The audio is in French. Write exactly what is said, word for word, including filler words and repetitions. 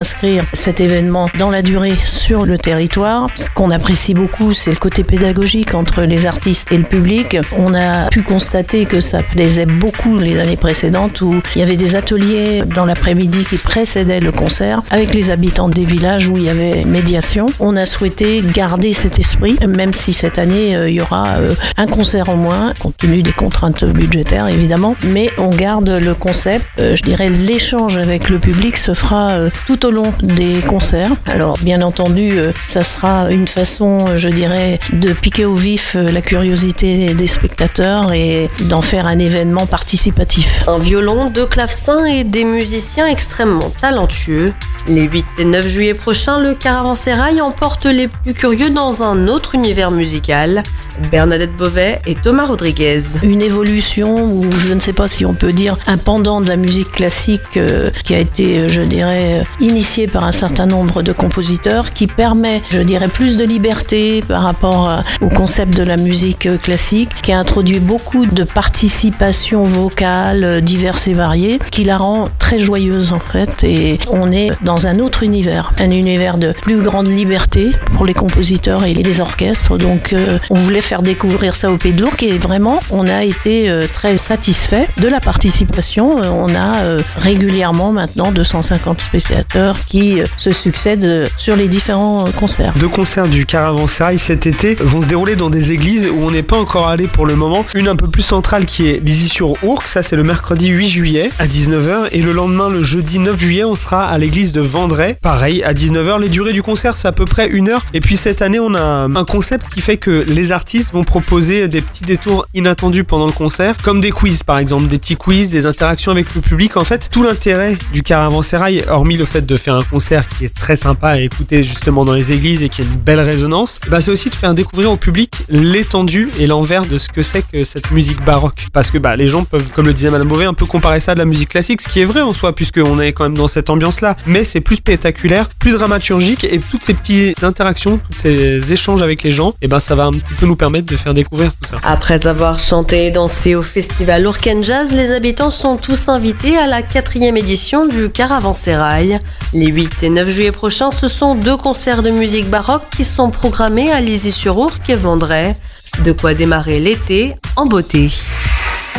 inscrire cet événement dans la durée sur le territoire. Ce qu'on apprécie beaucoup, c'est le côté pédagogique entre les artistes et le public. On a pu constater que ça plaisait beaucoup les années précédentes où il y avait des ateliers dans l'après-midi qui précédaient le concert avec les habitants des villages où il y avait médiation. On a souhaité garder cet esprit, même si cette année euh, il y aura euh, un concert en moins, compte tenu des contraintes budgétaires évidemment, mais on garde le concept. Euh, je dirais l'échange avec le public se fera euh, tout au long des concerts. Alors bien entendu, euh, ça sera une façon, je dirais, de piquer au vif euh, la curiosité des spectateurs et d'en faire un événement participatif. Un violon, deux clavecins et des musiciens extrêmement talentueux. Les huit et neuf juillet prochains, le Caravansérail emporte les plus curieux dans un autre univers musical. Bernadette Beauvais et Thomas Rodriguez. Une évolution, ou je ne sais pas si on peut dire un pendant de la musique classique euh, qui a été, je dirais, initié par un certain nombre de compositeurs, qui permet, je dirais, plus de liberté par rapport à, au concept de la musique classique, qui a introduit beaucoup de participation vocale euh, diverses et variées, qui la rend très joyeuse en fait, et on est dans un autre univers, un univers de plus grande liberté pour les compositeurs et les orchestres. Donc euh, on voulait faire découvrir ça au Pays de l'Ourcq et vraiment on a été euh, très satisfait de la participation. Euh, on a euh, régulièrement maintenant deux cent cinquante spectateurs qui euh, se succèdent euh, sur les différents euh, concerts. Deux concerts du Caravansérail cet été vont se dérouler dans des églises où on n'est pas encore allé pour le moment. Une un peu plus centrale qui est Lizy-sur-Ourcq, ça c'est le mercredi huit juillet à dix-neuf heures, et le lendemain, le jeudi neuf juillet, on sera à l'église de Vendray, pareil à dix-neuf heures. Les durées du concert c'est à peu près une heure, et puis cette année on a un concept qui fait que les artistes vont proposer des petits détours inattendus pendant le concert, comme des quiz par exemple, des petits quiz, des interactions avec le public. En fait, tout l'intérêt du Caravansérail, hormis le fait de faire un concert qui est très sympa à écouter justement dans les églises et qui a une belle résonance, bah c'est aussi de faire découvrir au public l'étendue et l'envers de ce que c'est que cette musique baroque. Parce que bah, les gens peuvent, comme le disait Madame Beauvais, un peu comparer ça à de la musique classique, ce qui est vrai en soi, puisqu'on est quand même dans cette ambiance-là. Mais c'est plus spectaculaire, plus dramaturgique, et toutes ces petites interactions, tous ces échanges avec les gens, et ben ça va un petit peu nous permettre de faire découvrir tout ça. Après avoir chanté et dansé au festival Ourcq and Jazz, les habitants sont tous invités à la quatrième édition du Caravansérail. Les huit et neuf juillet prochains, ce sont deux concerts de musique baroque qui sont programmés à Lizy-sur-Ourcq et Vendray. De quoi démarrer l'été en beauté.